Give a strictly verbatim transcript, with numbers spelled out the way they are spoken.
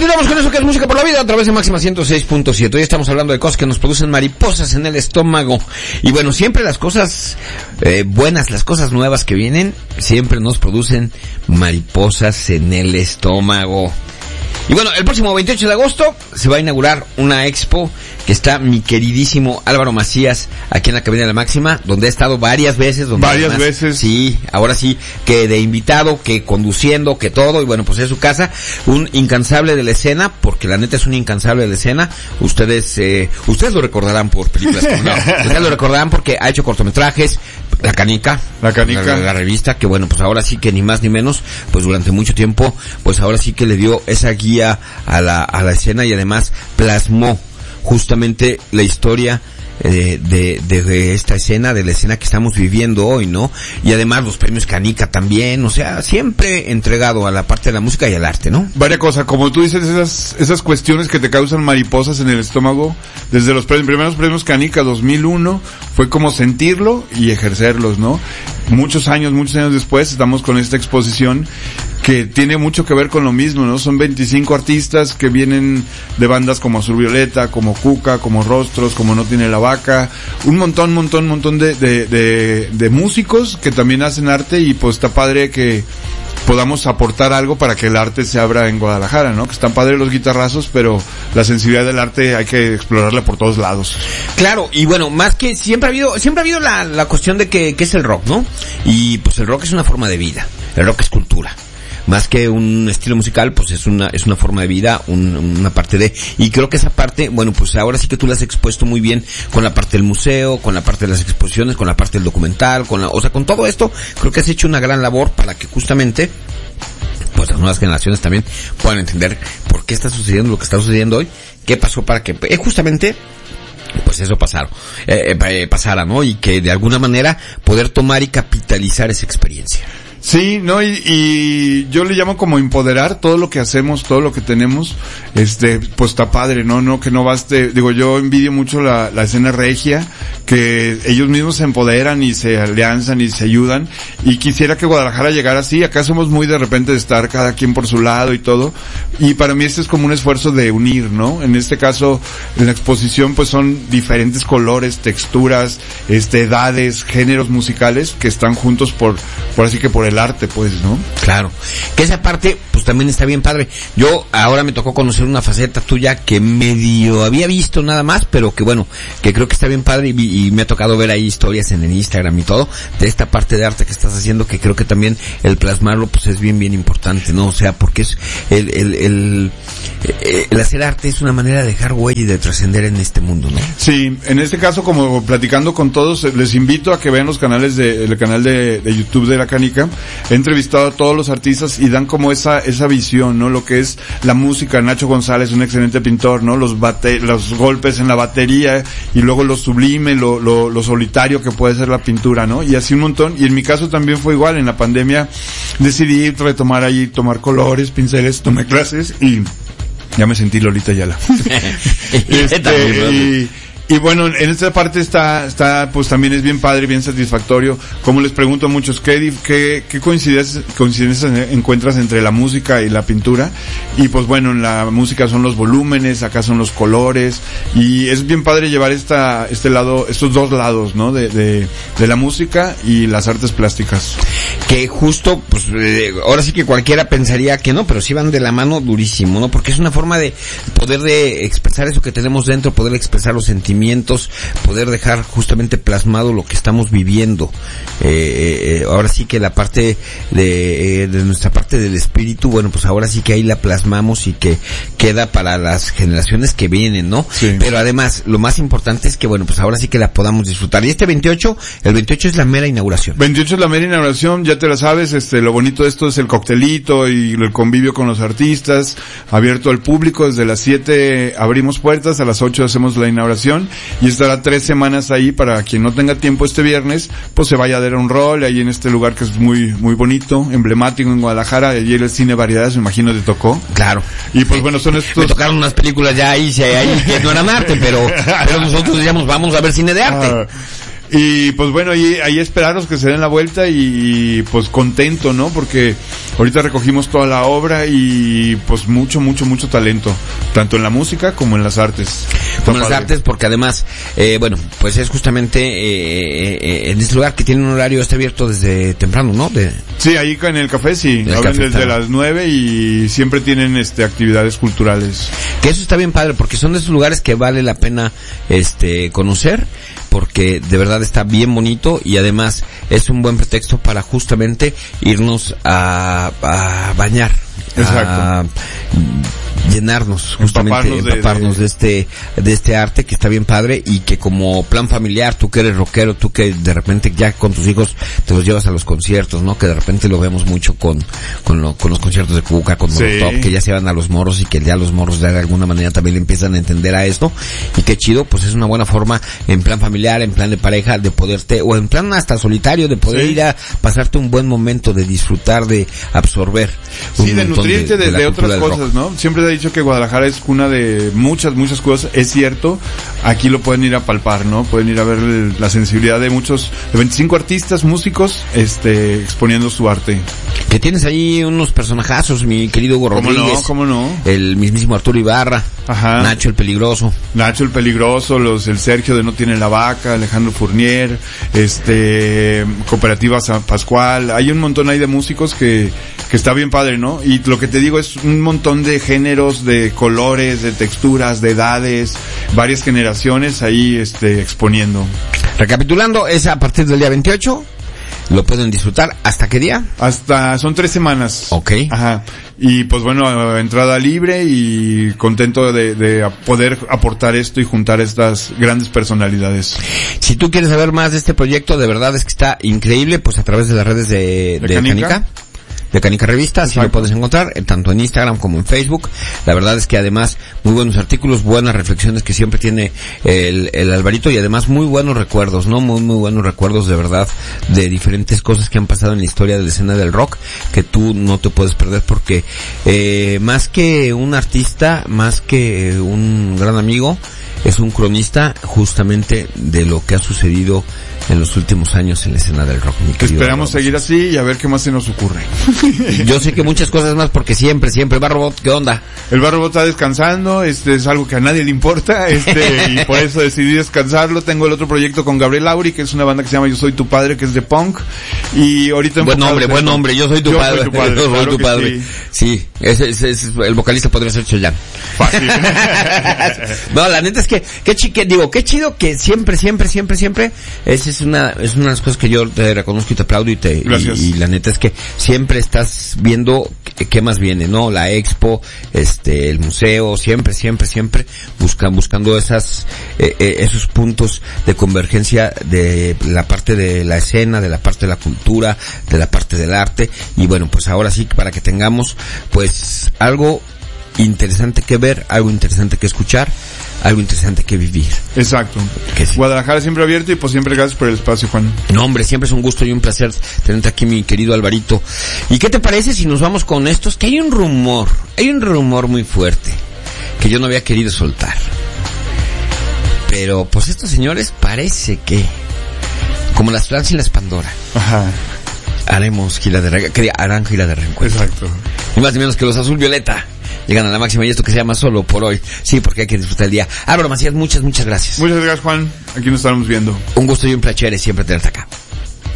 continuamos con eso que es música por la vida a través de Máxima ciento seis punto siete. Hoy estamos hablando de cosas que nos producen mariposas en el estómago. Y bueno, siempre las cosas eh, buenas, las cosas nuevas que vienen, siempre nos producen mariposas en el estómago. Y bueno, el próximo veintiocho de agosto se va a inaugurar una expo que está mi queridísimo Álvaro Macías aquí en la cabina de la Máxima, donde ha estado varias veces. Donde varias además, veces. Sí, ahora sí, que de invitado, que conduciendo, que todo, y bueno, pues es su casa, un incansable de la escena, porque la neta es un incansable de la escena. Ustedes, eh, ustedes lo recordarán por películas como no, ustedes lo recordarán porque ha hecho cortometrajes, La Canica, La Canica, la, la revista, que bueno, pues ahora sí que ni más ni menos, pues durante mucho tiempo, pues ahora sí que le dio esa guía a la, a la escena y además plasmó justamente la historia eh, de, de, de esta escena, de la escena que estamos viviendo hoy, ¿no? Y además los premios Canica también, o sea, siempre entregado a la parte de la música y al arte, ¿no? Varias cosas, como tú dices, esas, esas cuestiones que te causan mariposas en el estómago, desde los pre- primeros premios Canica dos mil uno, fue como sentirlo y ejercerlos, ¿no? Muchos años, muchos años después, estamos con esta exposición que tiene mucho que ver con lo mismo, ¿no? Son veinticinco artistas que vienen de bandas como Azul Violeta, como Cuca, como Rostros, como No Tiene la Vaca, un montón, montón, montón de, de, de, de músicos que también hacen arte, y pues está padre que podamos aportar algo para que el arte se abra en Guadalajara, ¿no? Que están padres los guitarrazos, pero la sensibilidad del arte hay que explorarla por todos lados. Claro, y bueno, más que siempre ha habido, siempre ha habido la, la cuestión de que, que es el rock, ¿no? Y pues el rock es una forma de vida, el rock es cultura. Más que un estilo musical, pues es una es una forma de vida, un, una parte de, y creo que esa parte, bueno, pues ahora sí que tú la has expuesto muy bien con la parte del museo, con la parte de las exposiciones, con la parte del documental, con la, o sea, con todo esto, creo que has hecho una gran labor para que justamente pues las nuevas generaciones también puedan entender por qué está sucediendo lo que está sucediendo hoy, qué pasó para que eh, justamente pues eso pasara, eh, eh, pasara, ¿no? Y que de alguna manera poder tomar y capitalizar esa experiencia. Sí, no, y, y yo le llamo como empoderar todo lo que hacemos, todo lo que tenemos, este, pues está padre, ¿no? No, que no baste, digo, yo envidio mucho la, la escena regia, que ellos mismos se empoderan y se alianzan y se ayudan, y quisiera que Guadalajara llegara así. Acá somos muy de repente de estar cada quien por su lado y todo, y para mí este es como un esfuerzo de unir, ¿no? En este caso, en la exposición pues son diferentes colores, texturas, este, edades, géneros musicales que están juntos por, por así que por el el arte, pues, ¿no? Claro. Que esa parte, pues también está bien padre. Yo ahora me tocó conocer una faceta tuya que medio había visto nada más, pero que bueno, que creo que está bien padre, y, y me ha tocado ver ahí historias en el Instagram y todo, de esta parte de arte que estás haciendo, que creo que también el plasmarlo, pues es bien, bien importante, ¿no? O sea, porque es, el, el, el, el, el hacer arte es una manera de dejar huella y de trascender en este mundo, ¿no? Sí, en este caso, como platicando con todos, les invito a que vean los canales de, el canal de, de YouTube de La Canica. He entrevistado a todos los artistas y dan como esa esa visión, ¿no? Lo que es la música. Nacho González, un excelente pintor, ¿no? Los bate, los golpes en la batería, y luego lo sublime, lo, lo, lo solitario que puede ser la pintura, ¿no? Y así un montón. Y en mi caso también fue igual. En la pandemia decidí retomar ahí, tomar colores, pinceles, tomé clases y ya me sentí Lolita Ayala. este, y, Y bueno, en esta parte está, está, pues también es bien padre, bien satisfactorio. Como les pregunto a muchos, ¿qué, qué, qué coincidencias, coincidencias encuentras entre la música y la pintura? Y pues bueno, en la música son los volúmenes, acá son los colores, y es bien padre llevar esta, este lado, estos dos lados, ¿no? De, de, de la música y las artes plásticas. Que justo, pues, eh, ahora sí que cualquiera pensaría que no, pero sí van de la mano durísimo, ¿no? Porque es una forma de poder de expresar eso que tenemos dentro, poder expresar los sentimientos, poder dejar justamente plasmado lo que estamos viviendo. Eh, eh, ahora sí que la parte de, eh, de nuestra parte del espíritu, bueno, pues ahora sí que ahí la plasmamos y que queda para las generaciones que vienen, ¿no? Sí. Pero además, lo más importante es que, bueno, pues ahora sí que la podamos disfrutar. Y este veintiocho, el veintiocho es la mera inauguración. veintiocho es la mera inauguración, ya te la sabes, este, lo bonito de esto es el coctelito y el convivio con los artistas, abierto al público. Desde las siete abrimos puertas, a las ocho hacemos la inauguración, y estará tres semanas ahí para quien no tenga tiempo este viernes, pues se vaya a dar un rol ahí en este lugar que es muy muy bonito, emblemático en Guadalajara. Allí el Cine Variedades, me imagino, te tocó. Claro. Y pues bueno, son estos... Me tocaron unas películas ya ahí, sí, ahí que no eran arte, pero, pero nosotros decíamos, vamos a ver cine de arte. Ah. Y pues bueno, ahí, ahí esperaros que se den la vuelta y, y pues contento, ¿no? Porque Ahorita recogimos toda la obra y pues mucho, mucho, mucho talento, tanto en la música como en las artes. Como en las artes, porque además, eh, bueno, pues es justamente eh, eh, en este lugar que tiene un horario, está abierto desde temprano, ¿no? De... Sí, ahí en el café sí, el abren café desde está... las nueve y siempre tienen este actividades culturales. Que eso está bien padre, porque son de esos lugares que vale la pena este conocer, porque de verdad está bien bonito y además es un buen pretexto para justamente irnos a, a bañar. Exacto. A llenarnos, justamente empaparnos, de, empaparnos de... de este de este arte que está bien padre y que como plan familiar, tú que eres rockero, tú que de repente ya con tus hijos te los llevas a los conciertos, ¿no? Que de repente lo vemos mucho con con, lo, con los conciertos de Cuca, con sí. Molotov, que ya se van a los morros y que ya los morros de alguna manera también empiezan a entender a esto y qué chido, pues es una buena forma en plan familiar, en plan de pareja, de poderte, o en plan hasta solitario, de poder sí. ir a pasarte un buen momento, de disfrutar, de absorber. Sí, de nutrirte de, de, de otras cosas, rock. ¿No? Siempre he dicho que Guadalajara es cuna de muchas, muchas cosas, es cierto, aquí lo pueden ir a palpar, ¿no? Pueden ir a ver el, la sensibilidad de muchos, de veinticinco artistas, músicos, este, exponiendo su arte. Que tienes ahí unos personajazos, mi querido Hugo Rodríguez. ¿Cómo no? ¿Cómo no? El mismísimo Arturo Ibarra. Ajá. Nacho el Peligroso. Nacho el Peligroso, los, el Sergio de No Tiene la Vaca, Alejandro Fournier, este, Cooperativa San Pascual, hay un montón ahí de músicos que, que está bien padre, ¿no? Y lo que te digo es un montón de géneros, de colores, de texturas, de edades, varias generaciones ahí, este, exponiendo. Recapitulando, es a partir del día veintiocho. ¿Lo pueden disfrutar? ¿Hasta qué día? Hasta, son tres semanas. Ok. Ajá. Y pues bueno, entrada libre y contento de, de poder aportar esto y juntar estas grandes personalidades. Si tú quieres saber más de este proyecto, de verdad es que está increíble, pues a través de las redes de, de, de Canica. Canica. De Canica Revista, así lo puedes encontrar, tanto en Instagram como en Facebook. La verdad es que además, muy buenos artículos, buenas reflexiones que siempre tiene el, el Alvarito y además muy buenos recuerdos, ¿no? Muy, muy buenos recuerdos de verdad de diferentes cosas que han pasado en la historia de la escena del rock que tú no te puedes perder porque, eh, más que un artista, más que un gran amigo, es un cronista justamente de lo que ha sucedido en los últimos años en la escena del rock. Mi Esperamos Barro. seguir así y a ver qué más se nos ocurre. Yo sé que muchas cosas más porque siempre, siempre, el Barrobot, ¿qué onda? El Barrobot está descansando, este es algo que a nadie le importa, este, y por eso decidí descansarlo. Tengo el otro proyecto con Gabriel Lauri, que es una banda que se llama Yo Soy Tu Padre, que es de punk, y ahorita... Buen nombre, buen nombre, Yo Soy Tu yo Padre. Soy tu padre yo soy claro tu padre. Sí, sí ese, ese, ese, el vocalista podría ser Chayanne. Fácil. No, la neta es que, qué chique, digo, qué chido que siempre, siempre, siempre, siempre, esa es una, es una de las cosas que yo te reconozco y te aplaudo y te, y, y la neta es que siempre estás viendo qué, qué más viene, ¿no? La expo, este, el museo, siempre, siempre, siempre buscan, buscando esas, eh, eh, esos puntos de convergencia de la parte de la escena, de la parte de la cultura, de la parte del arte, y bueno, pues ahora sí, para que tengamos, pues, algo interesante que ver, algo interesante que escuchar, algo interesante que vivir. Exacto. Que sí. Guadalajara siempre abierto y pues siempre gracias por el espacio, Juan. No, hombre, siempre es un gusto y un placer tenerte aquí, mi querido Alvarito. ¿Y qué te parece si nos vamos con estos? Que hay un rumor, hay un rumor muy fuerte que yo no había querido soltar. Pero pues estos señores parece que, como las Flans y las Pandora, ajá, haremos gira de re- que harán gira de reencuentro. Exacto. Ni más ni menos que los Azul Violeta llegan a la máxima y esto que se llama Solo por Hoy. Sí, porque hay que disfrutar el día. Álvaro Macías, muchas, muchas gracias. Muchas gracias, Juan. Aquí nos estamos viendo. Un gusto y un placer siempre tenerte acá.